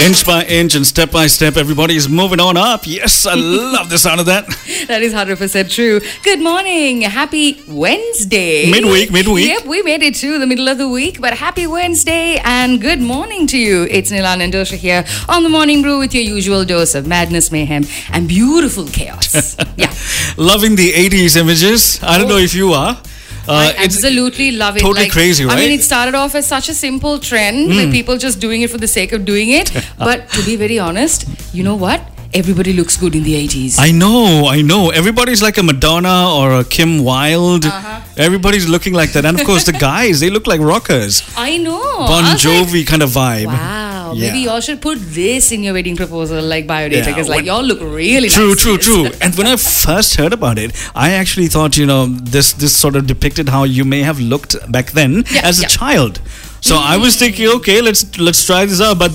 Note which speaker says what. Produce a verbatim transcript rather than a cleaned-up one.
Speaker 1: Inch by inch and step by step, everybody is moving on up. Yes, I love the sound of that.
Speaker 2: That is one hundred percent true. Good morning. Happy Wednesday.
Speaker 1: Midweek, midweek.
Speaker 2: Yep, we made it to the middle of the week, but happy Wednesday and good morning to you. It's Nilan and Dosha here on the Morning Brew with your usual dose of madness, mayhem, and beautiful chaos. Yeah.
Speaker 1: Loving the eighties images. I don't
Speaker 2: Oh.
Speaker 1: know if you are. Uh,
Speaker 2: I
Speaker 1: it's
Speaker 2: absolutely love it.
Speaker 1: totally
Speaker 2: like,
Speaker 1: crazy, right?
Speaker 2: I mean, it started off as such a simple trend,
Speaker 1: Mm.
Speaker 2: like people just doing it for the sake of doing it. But to be very honest, you know what? Everybody looks good in the eighties.
Speaker 1: I know, I know. Everybody's like a Madonna or a Kim Wilde.
Speaker 2: Uh-huh.
Speaker 1: Everybody's looking like that. And of course, the guys, they look like rockers.
Speaker 2: I know.
Speaker 1: Bon
Speaker 2: I was like,
Speaker 1: Jovi kind of vibe.
Speaker 2: wow,
Speaker 1: Yeah.
Speaker 2: maybe y'all should put this in your wedding proposal, like biodata,
Speaker 1: Yeah,
Speaker 2: because like
Speaker 1: when-
Speaker 2: y'all look really
Speaker 1: True,
Speaker 2: nice.
Speaker 1: true, true. And when I first heard about it, I actually thought, you know, this this sort of depicted how you may have looked back then
Speaker 2: Yeah,
Speaker 1: as a
Speaker 2: yeah.
Speaker 1: child. So I was thinking, okay, let's let's try this out. But